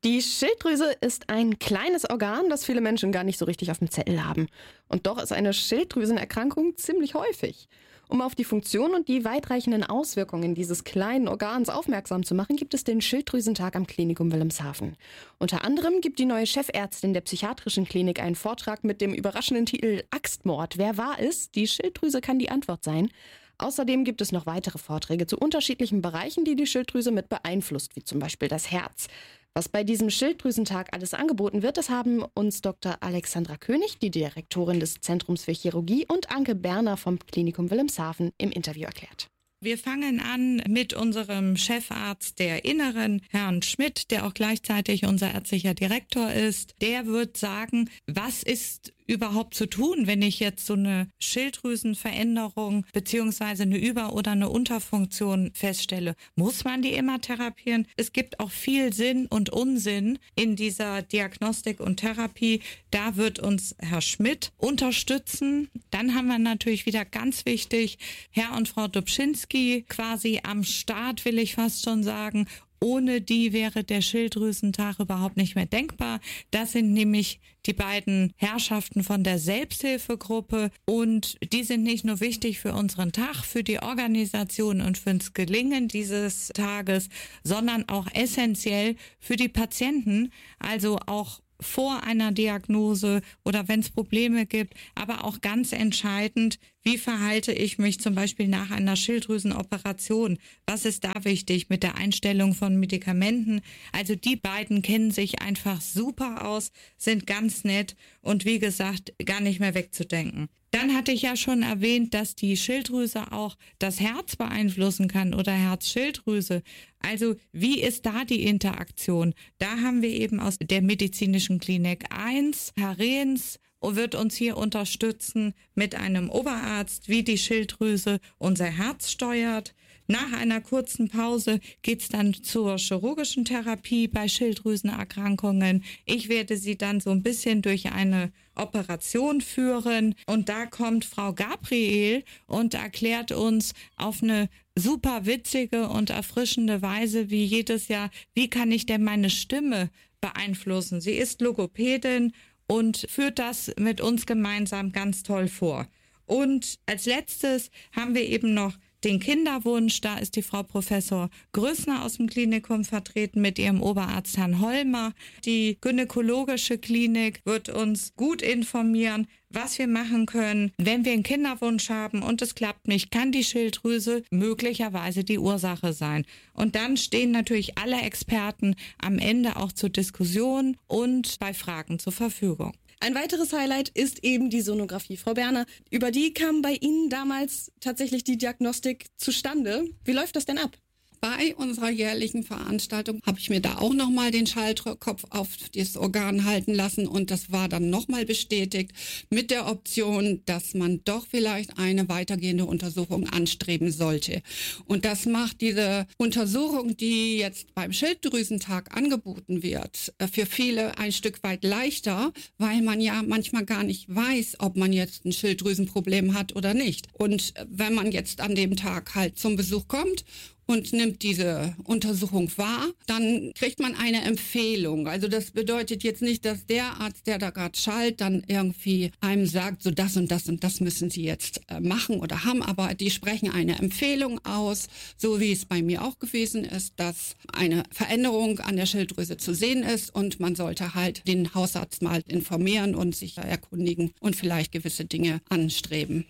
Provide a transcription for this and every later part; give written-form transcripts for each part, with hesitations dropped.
Die Schilddrüse ist ein kleines Organ, das viele Menschen gar nicht so richtig auf dem Zettel haben. Und doch ist eine Schilddrüsenerkrankung ziemlich häufig. Um auf die Funktion und die weitreichenden Auswirkungen dieses kleinen Organs aufmerksam zu machen, gibt es den Schilddrüsentag am Klinikum Wilhelmshaven. Unter anderem gibt die neue Chefärztin der psychiatrischen Klinik einen Vortrag mit dem überraschenden Titel Axtmord. Wer war es? Die Schilddrüse kann die Antwort sein. Außerdem gibt es noch weitere Vorträge zu unterschiedlichen Bereichen, die die Schilddrüse mit beeinflusst, wie zum Beispiel das Herz. Was bei diesem Schilddrüsentag alles angeboten wird, das haben uns Dr. Alexandra König, die Direktorin des Zentrums für Chirurgie, und Anke Berner vom Klinikum Wilhelmshaven im Interview erklärt. Wir fangen an mit unserem Chefarzt der Inneren, Herrn Schmidt, der auch gleichzeitig unser ärztlicher Direktor ist. Der wird sagen, was ist überhaupt zu tun, wenn ich jetzt so eine Schilddrüsenveränderung beziehungsweise eine Über- oder eine Unterfunktion feststelle. Muss man die immer therapieren? Es gibt auch viel Sinn und Unsinn in dieser Diagnostik und Therapie. Da wird uns Herr Schmidt unterstützen. Dann haben wir natürlich wieder ganz wichtig Herr und Frau Dobschinski quasi am Start, will ich fast schon sagen. Ohne die wäre der Schilddrüsentag überhaupt nicht mehr denkbar. Das sind nämlich die beiden Herrschaften von der Selbsthilfegruppe und die sind nicht nur wichtig für unseren Tag, für die Organisation und fürs Gelingen dieses Tages, sondern auch essentiell für die Patienten, also auch vor einer Diagnose oder wenn es Probleme gibt, aber auch ganz entscheidend, wie verhalte ich mich zum Beispiel nach einer Schilddrüsenoperation? Was ist da wichtig mit der Einstellung von Medikamenten? Also die beiden kennen sich einfach super aus, sind ganz nett und wie gesagt, gar nicht mehr wegzudenken. Dann hatte ich ja schon erwähnt, dass die Schilddrüse auch das Herz beeinflussen kann oder Herzschilddrüse. Also wie ist da die Interaktion? Da haben wir eben aus der medizinischen Klinik 1, Herr Rehns, wird uns hier unterstützen mit einem Oberarzt, wie die Schilddrüse unser Herz steuert. Nach einer kurzen Pause geht's dann zur chirurgischen Therapie bei Schilddrüsenerkrankungen. Ich werde Sie dann so ein bisschen durch eine Operation führen und da kommt Frau Gabriel und erklärt uns auf eine super witzige und erfrischende Weise wie jedes Jahr, wie kann ich denn meine Stimme beeinflussen. Sie ist Logopädin und führt das mit uns gemeinsam ganz toll vor. Und als letztes haben wir eben noch den Kinderwunsch. Da ist die Frau Professor Größner aus dem Klinikum vertreten mit ihrem Oberarzt Herrn Holmer. Die gynäkologische Klinik wird uns gut informieren, was wir machen können. Wenn wir einen Kinderwunsch haben und es klappt nicht, kann die Schilddrüse möglicherweise die Ursache sein. Und dann stehen natürlich alle Experten am Ende auch zur Diskussion und bei Fragen zur Verfügung. Ein weiteres Highlight ist eben die Sonographie. Frau Berner, über die kam bei Ihnen damals tatsächlich die Diagnostik zustande. Wie läuft das denn ab? Bei unserer jährlichen Veranstaltung habe ich mir da auch nochmal den Schaltkopf auf das Organ halten lassen und das war dann nochmal bestätigt mit der Option, dass man doch vielleicht eine weitergehende Untersuchung anstreben sollte. Und das macht diese Untersuchung, die jetzt beim Schilddrüsentag angeboten wird, für viele ein Stück weit leichter, weil man ja manchmal gar nicht weiß, ob man jetzt ein Schilddrüsenproblem hat oder nicht. Und wenn man jetzt an dem Tag halt zum Besuch kommt und nimmt diese Untersuchung wahr, dann kriegt man eine Empfehlung. Also das bedeutet jetzt nicht, dass der Arzt, der da gerade schallt, dann irgendwie einem sagt, so das und das und das müssen Sie jetzt machen oder haben, aber die sprechen eine Empfehlung aus, so wie es bei mir auch gewesen ist, dass eine Veränderung an der Schilddrüse zu sehen ist und man sollte halt den Hausarzt mal informieren und sich erkundigen und vielleicht gewisse Dinge anstreben.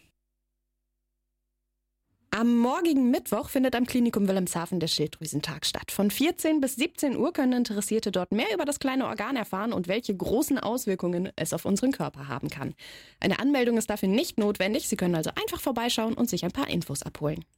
Am morgigen Mittwoch findet am Klinikum Wilhelmshaven der Schilddrüsentag statt. Von 14 bis 17 Uhr können Interessierte dort mehr über das kleine Organ erfahren und welche großen Auswirkungen es auf unseren Körper haben kann. Eine Anmeldung ist dafür nicht notwendig. Sie können also einfach vorbeischauen und sich ein paar Infos abholen.